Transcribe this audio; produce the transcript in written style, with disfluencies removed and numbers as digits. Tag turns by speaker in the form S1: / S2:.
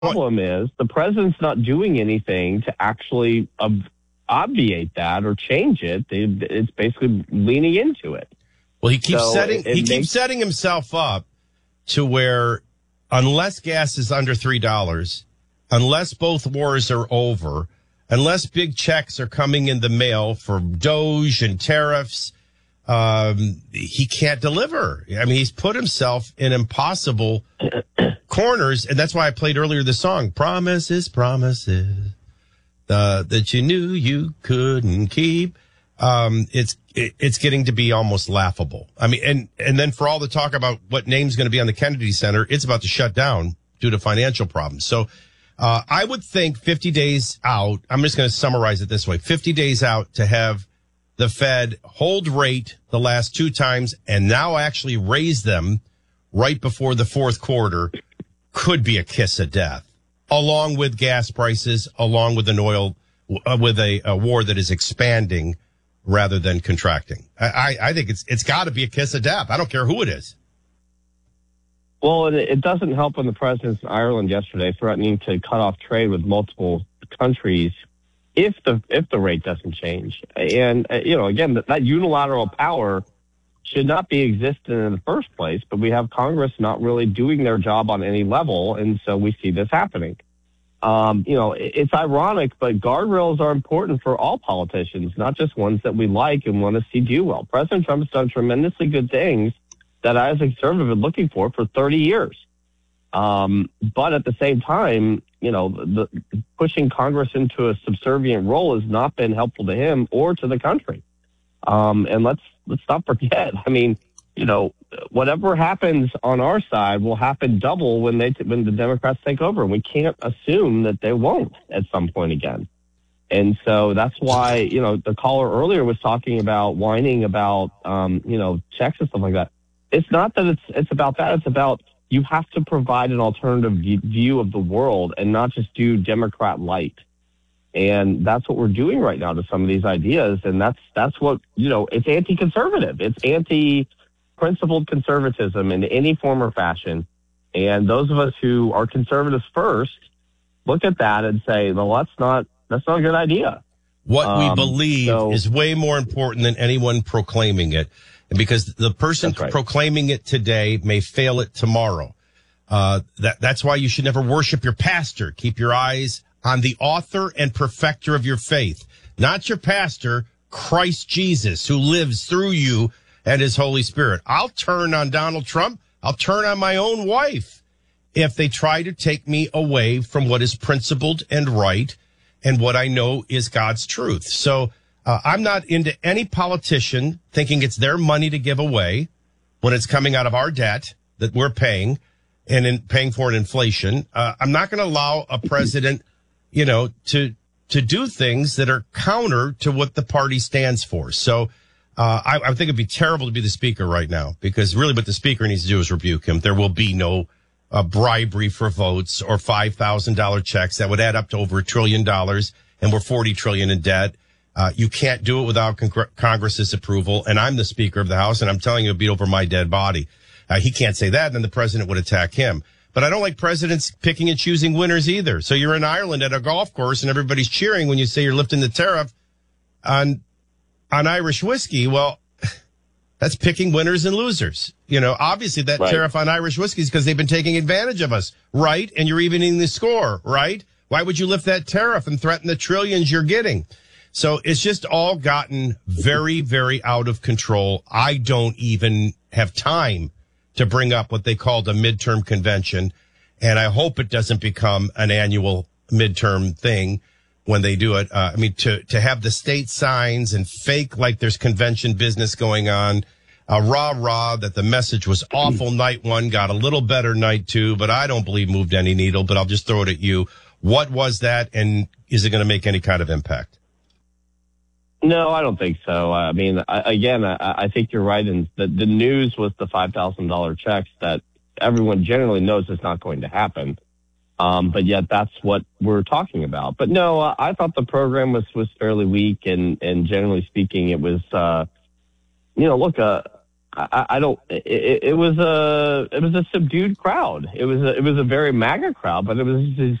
S1: problem is the president's not doing anything to actually obviate that or change it. It's basically leaning into it.
S2: Well, he keeps setting himself up to where unless gas is under $3, unless both wars are over, unless big checks are coming in the mail for Doge and tariffs, he can't deliver. I mean, he's put himself in impossible corners, and that's why I played earlier the song, Promises, Promises, that you knew you couldn't keep. It's getting to be almost laughable. I mean, and then for all the talk about what name's going to be on the Kennedy Center, it's about to shut down due to financial problems. So, I would think 50 days out, I'm just going to summarize it this way, 50 days out to have the Fed hold rate the last two times and now actually raise them right before the fourth quarter could be a kiss of death, along with gas prices, along with an oil, with a war that is expanding rather than contracting. I think it's got to be a kiss of death. I don't care who it is.
S1: Well, it doesn't help when the president's in Ireland yesterday threatening to cut off trade with multiple countries if the rate doesn't change. And, again, that unilateral power should not be existing in the first place, but we have Congress not really doing their job on any level, and so we see this happening. It's ironic, but guardrails are important for all politicians, not just ones that we like and want to see do well. President Trump has done tremendously good things that I, as a conservative, been looking for 30 years. But at the same time, the pushing Congress into a subservient role has not been helpful to him or to the country. And let's not forget. I mean, whatever happens on our side will happen double when the Democrats take over, and we can't assume that they won't at some point again. And so that's why the caller earlier was talking about whining about checks and stuff like that. It's not that it's about that. It's about you have to provide an alternative view of the world and not just do Democrat light. And that's what we're doing right now to some of these ideas. And that's what, it's anti-conservative. It's anti-principled conservatism in any form or fashion. And those of us who are conservatives first look at that and say, well, that's not a good idea.
S2: What we believe is way more important than anyone proclaiming it. Because the person proclaiming it today may fail it tomorrow. That's why you should never worship your pastor. Keep your eyes on the author and perfecter of your faith. Not your pastor, Christ Jesus, who lives through you and his Holy Spirit. I'll turn on Donald Trump. I'll turn on my own wife if they try to take me away from what is principled and right and what I know is God's truth. So, I'm not into any politician thinking it's their money to give away when it's coming out of our debt that we're paying and in paying for an inflation. I'm not going to allow a president, to do things that are counter to what the party stands for. So, I think it'd be terrible to be the speaker right now, because really what the speaker needs to do is rebuke him. There will be no bribery for votes or $5,000 checks that would add up to over $1 trillion, and we're $40 trillion in debt. You can't do it without Congress's approval. And I'm the Speaker of the House, and I'm telling you, it'll be over my dead body. He can't say that, and then the president would attack him. But I don't like presidents picking and choosing winners either. So you're in Ireland at a golf course, and everybody's cheering when you say you're lifting the tariff on Irish whiskey. Well, that's picking winners and losers. Obviously that tariff on Irish whiskey is because they've been taking advantage of us, right? And you're evening the score, right? Why would you lift that tariff and threaten the trillions you're getting? So it's just all gotten very, very out of control. I don't even have time to bring up what they called a midterm convention. And I hope it doesn't become an annual midterm thing when they do it. To have the state signs and fake like there's convention business going on, rah, that the message was awful night one, got a little better night two, but I don't believe moved any needle. But I'll just throw it at you. What was that, and is it going to make any kind of impact?
S1: No, I don't think so. I think you're right. And the news was the $5,000 checks that everyone generally knows is not going to happen. But yet that's what we're talking about. But no, I thought the program was fairly weak. And generally speaking, it was, I don't. It was a subdued crowd. It was a very MAGA crowd, but it was